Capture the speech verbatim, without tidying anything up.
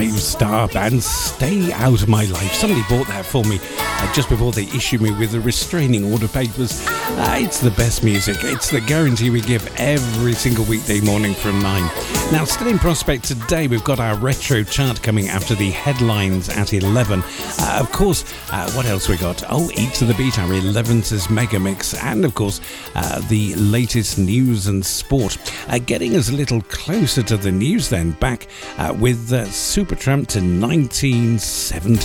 five-star band, Stay Out of My Life. Somebody bought that for me uh, just before they issued me with the restraining order papers. Uh, it's the best music. It's the guarantee we give every single weekday morning from nine. Now, still in prospect today, we've got our retro chart coming after the headlines at eleven. Uh, of course, uh, what else we got? Oh, Eat to the Beat, our eleventh Mega Mix, and of course, uh, the latest news and sport. Uh, getting us a little closer to the news then, back uh, with uh, Supertramp to nineteen seventy.